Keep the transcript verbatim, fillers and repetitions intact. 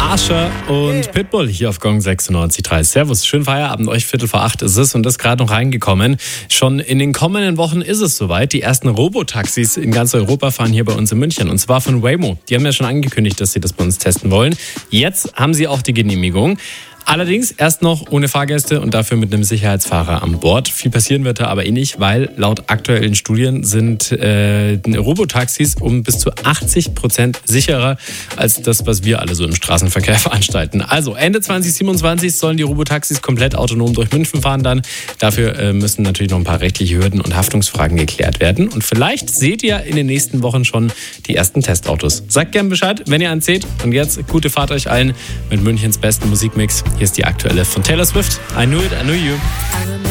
Asher und Pitbull hier auf Gong sechsundneunzig Komma drei. Servus, schönen Feierabend, euch Viertel vor acht ist es und das gerade noch reingekommen. Schon in den kommenden Wochen ist es soweit. Die ersten Robotaxis in ganz Europa fahren hier bei uns in München und zwar von Waymo. Die haben ja schon angekündigt, dass sie das bei uns testen wollen. Jetzt haben sie auch die Genehmigung. Allerdings erst noch ohne Fahrgäste und dafür mit einem Sicherheitsfahrer an Bord. Viel passieren wird da aber eh nicht, weil laut aktuellen Studien sind äh, Robotaxis um bis zu achtzig Prozent sicherer als das, was wir alle so im Straßenverkehr veranstalten. Also Ende zwanzig siebenundzwanzig sollen die Robotaxis komplett autonom durch München fahren dann. Dafür äh, müssen natürlich noch ein paar rechtliche Hürden und Haftungsfragen geklärt werden. Und vielleicht seht ihr in den nächsten Wochen schon die ersten Testautos. Sagt gerne Bescheid, wenn ihr eins seht. Und jetzt gute Fahrt euch allen mit Münchens besten Musikmix. Hier ist die aktuelle von Taylor Swift. I Knew It, I Knew You.